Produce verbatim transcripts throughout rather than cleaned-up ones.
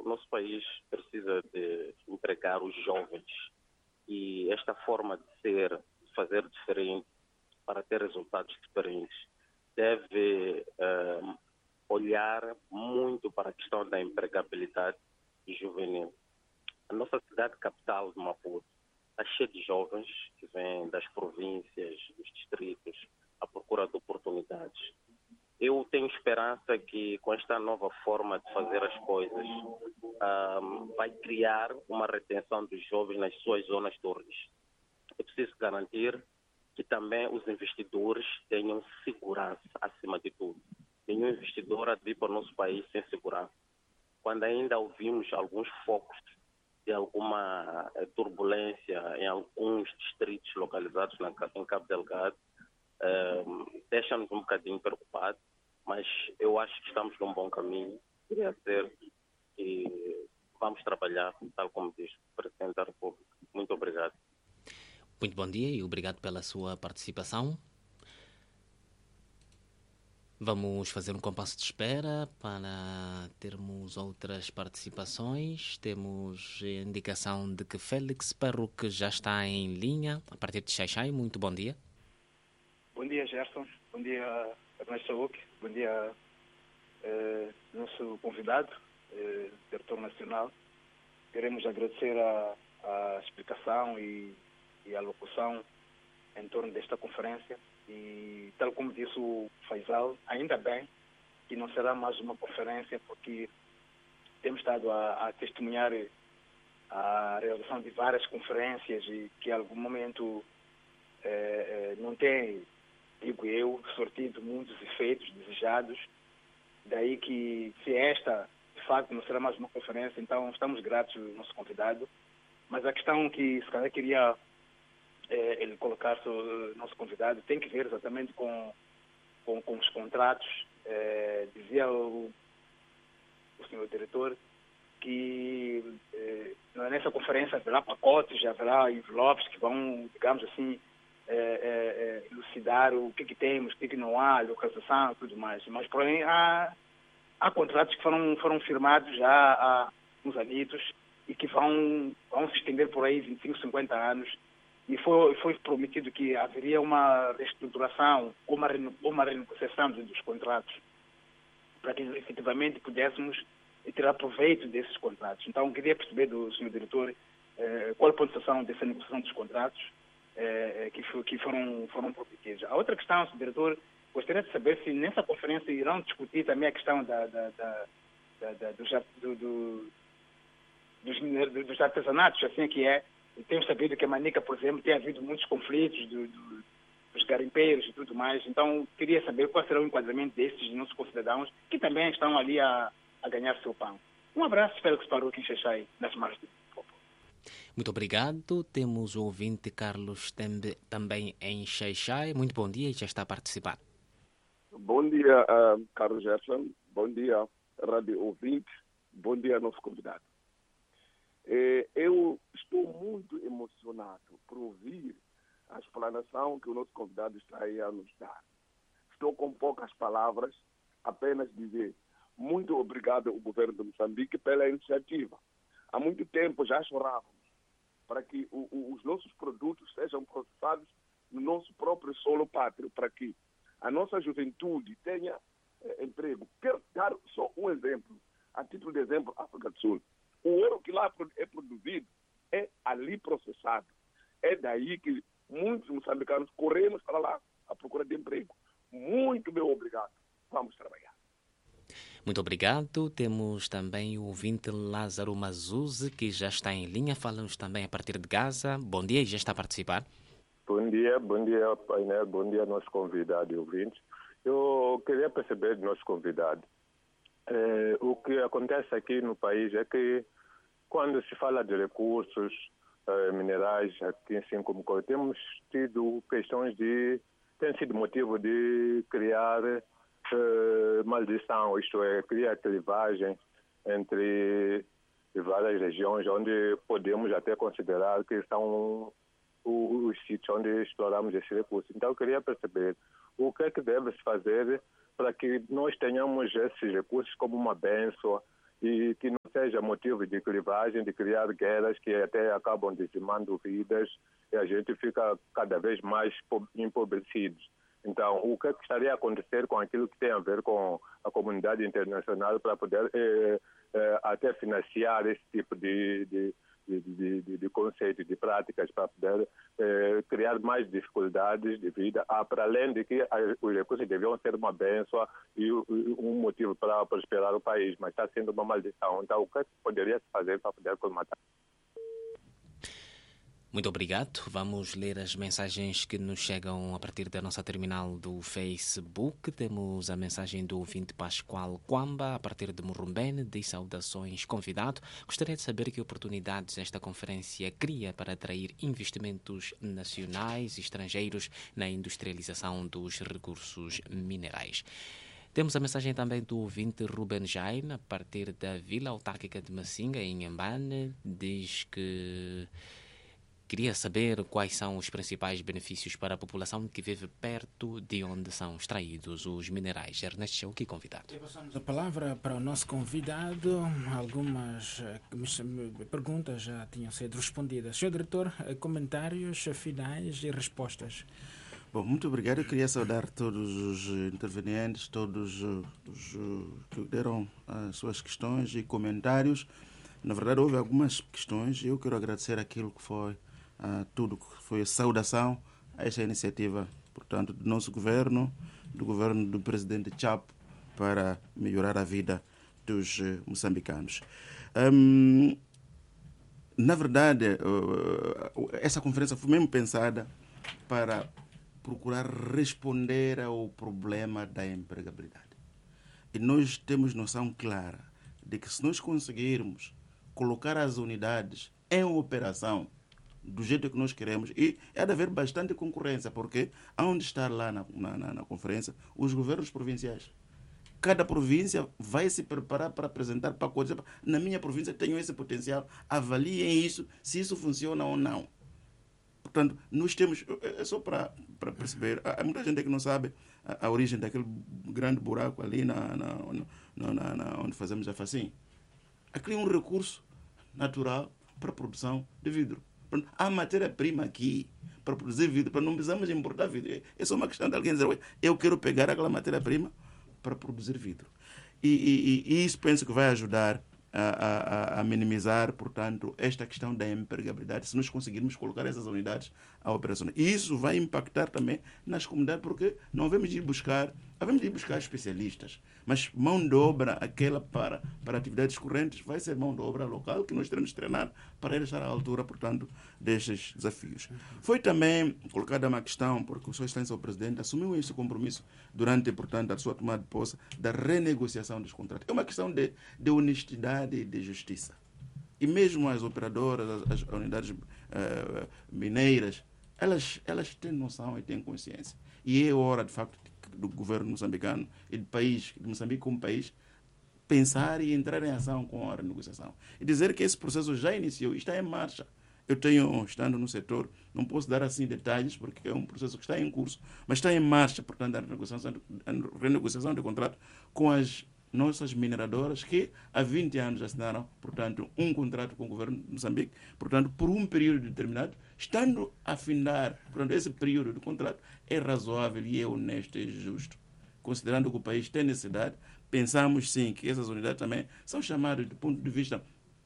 nosso país precisa de empregar os jovens e esta forma de ser, de fazer diferente para ter resultados diferentes deve uh, olhar muito para a questão da empregabilidade juvenil. A nossa cidade capital de Maputo está cheia de jovens que vêm das províncias, dos distritos, à procura de oportunidades. Eu tenho esperança que com esta nova forma de fazer as coisas um, vai criar uma retenção dos jovens nas suas zonas de origem. É preciso garantir que também os investidores tenham segurança acima de tudo. Nenhum investidor há de vir para o nosso país sem segurança. Quando ainda ouvimos alguns focos de alguma turbulência em alguns distritos localizados na, em Cabo Delgado, um, deixa-nos um bocadinho preocupados, mas eu acho que estamos num bom caminho. Queria dizer que vamos trabalhar, tal como diz o Presidente da República. Muito obrigado. Muito bom dia e obrigado pela sua participação. Vamos fazer um compasso de espera para termos outras participações. Temos a indicação de que Félix Perruque já está em linha, a partir de Xai-Xai. Muito bom dia. Bom dia, Gerson. Bom dia, Ernesto Saúque. Bom dia, eh, nosso convidado, eh, diretor nacional. Queremos agradecer a, a explicação e, e a locução em torno desta conferência. E, tal como disse o Faisal, ainda bem que não será mais uma conferência, porque temos estado a, a testemunhar a realização de várias conferências e que, em algum momento, eh, não tem, digo eu, sortido muitos efeitos desejados. Daí que, se esta, de facto, não será mais uma conferência, então estamos gratos ao nosso convidado. Mas a questão que, se calhar, queria É, ele colocar o nosso convidado tem que ver exatamente com, com, com os contratos. É, dizia o, o senhor diretor que é, nessa conferência haverá pacotes, haverá envelopes que vão, digamos assim, é, é, elucidar o que, que temos, o que, que não há, localização e tudo mais. Mas, porém, há, há contratos que foram, foram firmados já há uns anitos e que vão, vão se estender por aí vinte e cinco, cinquenta anos. E foi, foi prometido que haveria uma reestruturação ou uma, uma renegociação dos contratos para que efetivamente pudéssemos tirar proveito desses contratos. Então, queria perceber do senhor diretor eh, qual a pontuação dessa negociação dos contratos eh, que, for, que foram, foram prometidos. A outra questão, senhor diretor, gostaria de saber se nessa conferência irão discutir também a questão da, da, da, da, da, dos, do, do, dos, dos artesanatos, assim que é. Tenho sabido que a Manica, por exemplo, tem havido muitos conflitos do, do, dos garimpeiros e tudo mais. Então, queria saber qual será o enquadramento destes nossos concidadãos que também estão ali a, a ganhar seu pão. Um abraço, espero que se parou aqui em Xai-Xai, nas margens do povo. Muito obrigado. Temos o ouvinte Carlos Tembe também em Xai-Xai. Muito bom dia e já está a participar. Bom dia, uh, Carlos Gerson. Bom dia, rádio ouvinte. Bom dia, nosso convidado. Eu estou muito emocionado por ouvir a explanação que o nosso convidado está aí a nos dar. Estou com poucas palavras, apenas dizer muito obrigado ao governo de Moçambique pela iniciativa. Há muito tempo já chorávamos para que o, o, os nossos produtos sejam processados no nosso próprio solo pátrio, para que a nossa juventude tenha eh, emprego. Quero dar só um exemplo, a título de exemplo, África do Sul. O ouro que lá é produzido é ali processado. É daí que muitos moçambicanos corremos para lá à procura de emprego. Muito bem, obrigado. Vamos trabalhar. Muito obrigado. Temos também o ouvinte Lázaro Mazuzzi, que já está em linha. Falamos também a partir de Gaza. Bom dia e já está a participar. Bom dia, bom dia, painel. Bom dia, nosso convidado e ouvintes. Eu queria perceber do nosso convidado. É, o que acontece aqui no país é que quando se fala de recursos é, minerais, aqui assim como temos tido questões de... tem sido motivo de criar é, maldição, isto é, criar clivagem entre várias regiões onde podemos até considerar que são os, os sítios onde exploramos esses recursos. Então eu queria perceber o que é que deve-se fazer para que nós tenhamos esses recursos como uma bênção e que seja motivo de clivagem, de criar guerras que até acabam dizimando vidas e a gente fica cada vez mais empobrecidos. Então, o que, é que estaria a acontecer com aquilo que tem a ver com a comunidade internacional para poder eh, eh, até financiar esse tipo de, de, de, de, de, de conceitos, de práticas, para poder eh, criar mais dificuldades de vida, ah, para além de que ah, os recursos deviam ser uma bênção e um motivo para prosperar o país, mas está sendo uma maldição. Então, o que, é que poderia se fazer para poder colmatar? Muito obrigado. Vamos ler as mensagens que nos chegam a partir da nossa terminal do Facebook. Temos a mensagem do ouvinte Pascoal Quamba, a partir de Murumbene, de saudações convidado. Gostaria de saber que oportunidades esta conferência cria para atrair investimentos nacionais e estrangeiros na industrialização dos recursos minerais. Temos a mensagem também do ouvinte Ruben Jain, a partir da Vila Autárquica de Massinga, em Inhambane. Diz que queria saber quais são os principais benefícios para a população que vive perto de onde são extraídos os minerais. Ernesto Chauqui, convidado. E passamos a palavra para o nosso convidado. Algumas perguntas já tinham sido respondidas. senhor Diretor, comentários finais e respostas. Bom, muito obrigado. Eu queria saudar todos os intervenientes, todos os que deram as suas questões e comentários. Na verdade, houve algumas questões e eu quero agradecer aquilo que foi Uh, tudo que foi a saudação a esta iniciativa, portanto, do nosso governo, do governo do presidente Chapo, para melhorar a vida dos uh, moçambicanos. Um, na verdade, uh, essa conferência foi mesmo pensada para procurar responder ao problema da empregabilidade. E nós temos noção clara de que se nós conseguirmos colocar as unidades em operação do jeito que nós queremos, e há de haver bastante concorrência, porque há onde estar lá na, na, na conferência os governos provinciais. Cada província vai se preparar para apresentar pacotes. Na minha província tenho esse potencial, avaliem isso, se isso funciona ou não. Portanto, nós temos, é só para, para perceber, há muita gente que não sabe a, a origem daquele grande buraco ali na, na, na, na, na, onde fazemos a facim. Aquilo é um recurso natural para a produção de vidro. Há matéria-prima aqui para produzir vidro, para não precisamos importar vidro. É só uma questão de alguém dizer, eu quero pegar aquela matéria-prima para produzir vidro. E, e, e isso penso que vai ajudar a, a, a minimizar, portanto, esta questão da empregabilidade, se nós conseguirmos colocar essas unidades à operação. E isso vai impactar também nas comunidades, porque não havemos de ir buscar, havemos de ir buscar especialistas, mas mão de obra, aquela para, para atividades correntes, vai ser mão de obra local, que nós teremos de treinar para ele estar à altura, portanto, destes desafios. Foi também colocada uma questão, porque o Sua Excelência o Presidente assumiu esse compromisso durante, portanto, a sua tomada de posse, da renegociação dos contratos. É uma questão de, de honestidade e de justiça. E mesmo as operadoras, as, as unidades uh, mineiras, elas, elas têm noção e têm consciência. E é hora, de facto, do governo moçambicano e do país, de Moçambique como país, pensar e entrar em ação com a renegociação. E dizer que esse processo já iniciou e está em marcha. Eu tenho, estando no setor, não posso dar assim detalhes, porque é um processo que está em curso, mas está em marcha, portanto, a renegociação, a renegociação de contrato com as nossas mineradoras que há vinte anos assinaram, portanto, um contrato com o governo de Moçambique, portanto, por um período determinado, estando a findar, portanto, esse período de contrato é razoável e é honesto e justo. Considerando que o país tem necessidade, pensamos sim que essas unidades também são chamadas, do ponto de vista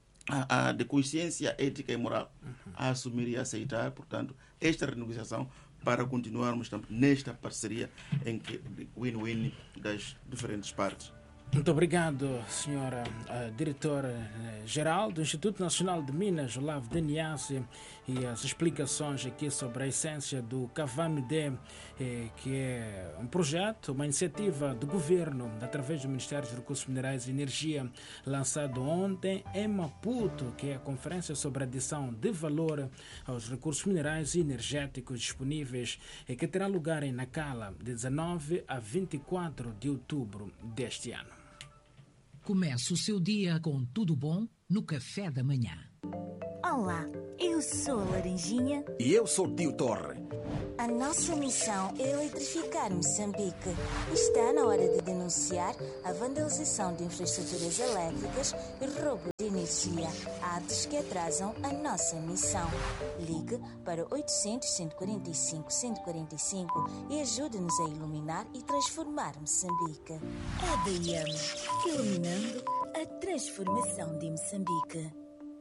a, a, de consciência ética e moral, a assumir e aceitar, portanto, esta renegociação para continuarmos também nesta parceria em que win-win das diferentes partes. Muito obrigado, senhora uh, diretora-geral do Instituto Nacional de Minas, Olavo Deniassi, e as explicações aqui sobre a essência do Cavamide, eh, que é um projeto, uma iniciativa do governo, através do Ministério dos Recursos Minerais e Energia, lançado ontem em Maputo, que é a conferência sobre a adição de valor aos recursos minerais e energéticos disponíveis, e que terá lugar em Nacala, de dezanove a vinte e quatro de outubro deste ano. Comece o seu dia com tudo bom no café da manhã. Olá, eu sou a Laranjinha. E eu sou o Tio Torre. A nossa missão é eletrificar Moçambique. Está na hora de denunciar a vandalização de infraestruturas elétricas e roubo de energia, atos que atrasam a nossa missão. Ligue para oitocentos, cento e quarenta e cinco, cento e quarenta e cinco e ajude-nos a iluminar e transformar Moçambique. A D I M, iluminando a transformação de Moçambique.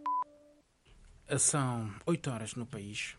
São oito horas no país.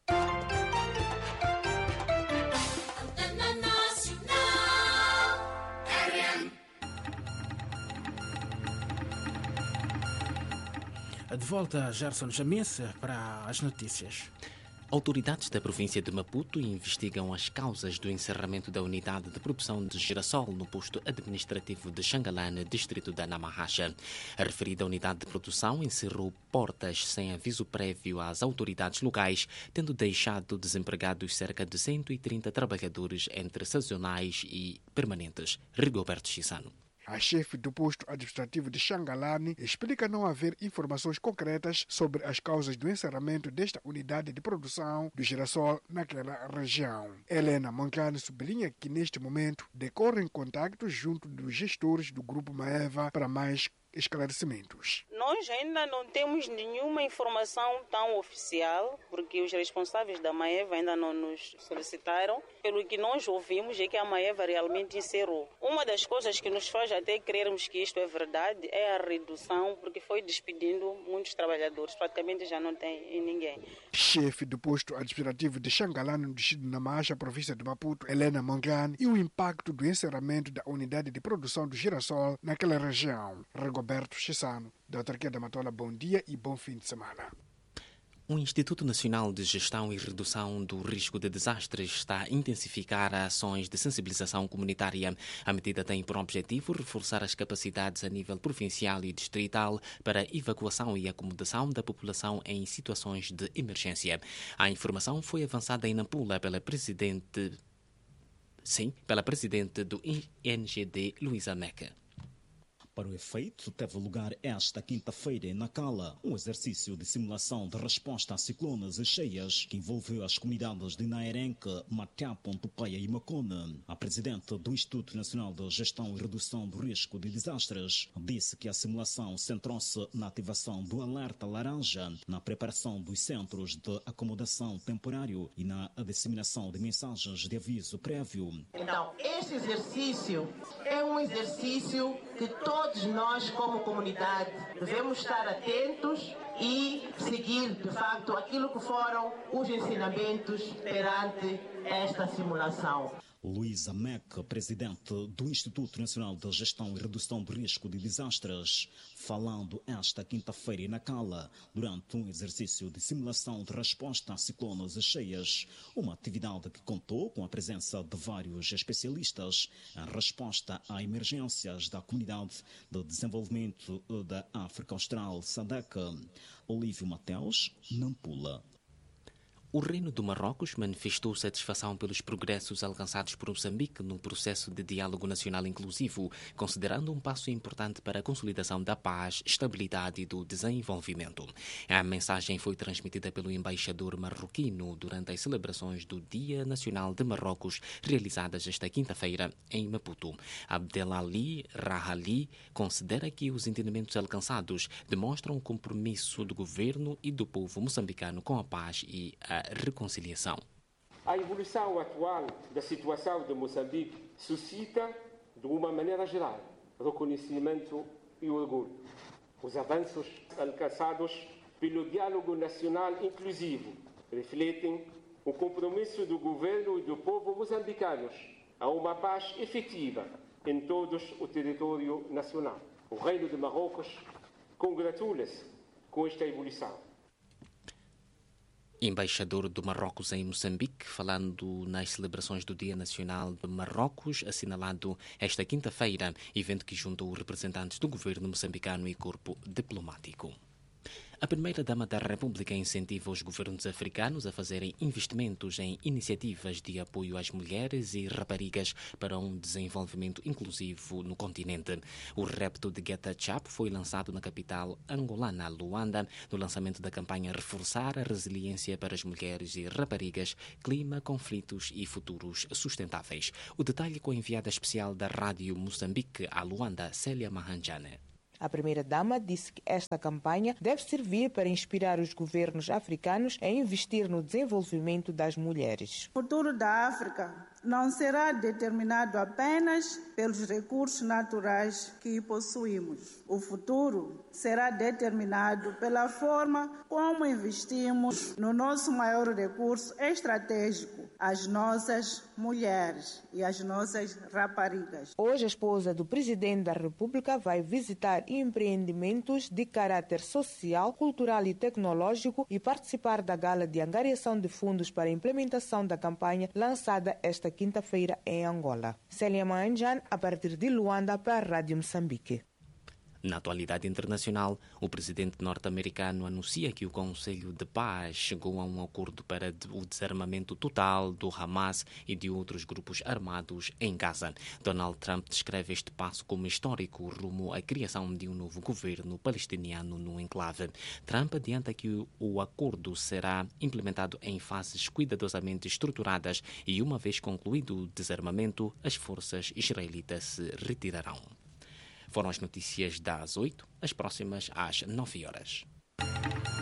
De volta a Gerson Jamis para as notícias. Autoridades da província de Maputo investigam as causas do encerramento da unidade de produção de girassol no posto administrativo de Xangalane, distrito da Namahacha. A referida unidade de produção encerrou portas sem aviso prévio às autoridades locais, tendo deixado desempregados cerca de cento e trinta trabalhadores entre sazonais e permanentes. Rigoberto Chissano. A chefe do posto administrativo de Xangalane explica não haver informações concretas sobre as causas do encerramento desta unidade de produção do girassol naquela região. Helena Mancani sublinha que neste momento decorrem contactos junto dos gestores do Grupo Maeva para mais esclarecimentos. Nós ainda não temos nenhuma informação tão oficial, porque os responsáveis da Maeva ainda não nos solicitaram. Pelo que nós ouvimos é que a Maeva realmente encerrou. Uma das coisas que nos faz até crermos que isto é verdade é a redução, porque foi despedindo muitos trabalhadores, praticamente já não tem ninguém. Chefe do posto administrativo de Xangalane, no distrito de Namahacha, província de Maputo, Helena Mancani, e o impacto do encerramento da unidade de produção do girassol naquela região. Rigoberto Chissano, da Autarquia da Matola, bom dia e bom fim de semana. O Instituto Nacional de Gestão e Redução do Risco de Desastres está a intensificar ações de sensibilização comunitária. A medida tem por objetivo reforçar as capacidades a nível provincial e distrital para evacuação e acomodação da população em situações de emergência. A informação foi avançada em Nampula pela presidente, sim, pela presidente do I N G D, Luísa Meca. Para o efeito, teve lugar esta quinta-feira em Nacala um exercício de simulação de resposta a ciclones e cheias que envolveu as comunidades de Naerenque, Matiapon, Tupaia e Macone. A presidente do Instituto Nacional de Gestão e Redução do Risco de Desastres disse que a simulação centrou-se na ativação do alerta laranja, na preparação dos centros de acomodação temporário e na disseminação de mensagens de aviso prévio. Então, este exercício é um exercício que todos Todos nós, como comunidade, devemos estar atentos e seguir, de facto, aquilo que foram os ensinamentos perante esta simulação. Luísa Meca, presidente do Instituto Nacional de Gestão e Redução do Risco de Desastres, falando esta quinta-feira em Nacala, durante um exercício de simulação de resposta a ciclones e cheias, uma atividade que contou com a presença de vários especialistas em resposta a emergências da Comunidade de Desenvolvimento da África Austral, SADC. Olívio Mateus, Nampula. O Reino do Marrocos manifestou satisfação pelos progressos alcançados por Moçambique no processo de diálogo nacional inclusivo, considerando um passo importante para a consolidação da paz, estabilidade e do desenvolvimento. A mensagem foi transmitida pelo embaixador marroquino durante as celebrações do Dia Nacional de Marrocos, realizadas esta quinta-feira em Maputo. Abdelali Rahali considera que os entendimentos alcançados demonstram o compromisso do governo e do povo moçambicano com a paz e a reconciliação. A evolução atual da situação de Moçambique suscita, de uma maneira geral, reconhecimento e orgulho. Os avanços alcançados pelo diálogo nacional inclusivo refletem o compromisso do governo e do povo moçambicanos a uma paz efetiva em todo o território nacional. O Reino de Marrocos congratula-se com esta evolução. Embaixador do Marrocos em Moçambique, falando nas celebrações do Dia Nacional de Marrocos, assinalado esta quinta-feira, evento que juntou representantes do governo moçambicano e corpo diplomático. A primeira-dama da República incentiva os governos africanos a fazerem investimentos em iniciativas de apoio às mulheres e raparigas para um desenvolvimento inclusivo no continente. O repto de Get a Chap foi lançado na capital angolana, Luanda, no lançamento da campanha Reforçar a Resiliência para as Mulheres e Raparigas, Clima, Conflitos e Futuros Sustentáveis. O detalhe com a enviada especial da Rádio Moçambique a Luanda, Célia Mahanjane. A primeira-dama disse que esta campanha deve servir para inspirar os governos africanos a investir no desenvolvimento das mulheres. O futuro da África não será determinado apenas pelos recursos naturais que possuímos. O futuro será determinado pela forma como investimos no nosso maior recurso estratégico, as nossas mulheres e as nossas raparigas. Hoje, a esposa do presidente da República vai visitar empreendimentos de caráter social, cultural e tecnológico e participar da gala de angariação de fundos para a implementação da campanha lançada esta quinta-feira em Angola. Célia Manjan, a partir de Luanda, para a Rádio Moçambique. Na atualidade internacional, o presidente norte-americano anuncia que o Conselho de Paz chegou a um acordo para o desarmamento total do Hamas e de outros grupos armados em Gaza. Donald Trump descreve este passo como histórico rumo à criação de um novo governo palestiniano no enclave. Trump adianta que o acordo será implementado em fases cuidadosamente estruturadas e, uma vez concluído o desarmamento, as forças israelitas se retirarão. Foram as notícias das oito, as próximas às nove horas.